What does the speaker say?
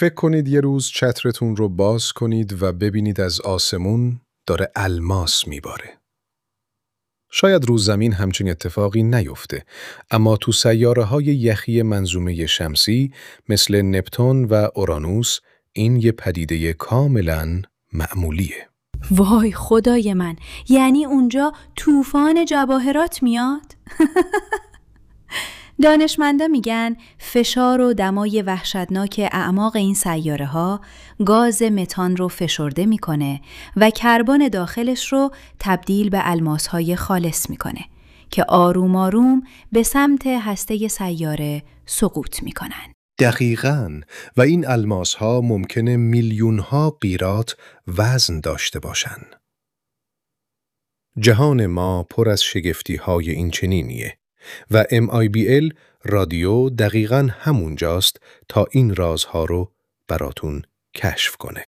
فکر کنید یه روز چترتون رو باز کنید و ببینید از آسمون داره الماس میباره. شاید رو زمین همچین اتفاقی نیفته، اما تو سیاره‌های یخی منظومه شمسی مثل نپتون و اورانوس این یه پدیده کاملاً معمولیه. وای خدای من، یعنی اونجا طوفان جواهرات میاد؟ دانشمندا میگن فشار و دمای وحشتناک اعماق این سیاره ها گاز متان رو فشرده میکنه و کربن داخلش رو تبدیل به الماس های خالص میکنه که آروم آروم به سمت هسته سیاره سقوط میکنن. دقیقاً، و این الماس ها ممکنه میلیون ها قیراط وزن داشته باشن. جهان ما پر از شگفتی های این چنینیه و MIBL رادیو دقیقاً همونجاست تا این رازها رو براتون کشف کنه.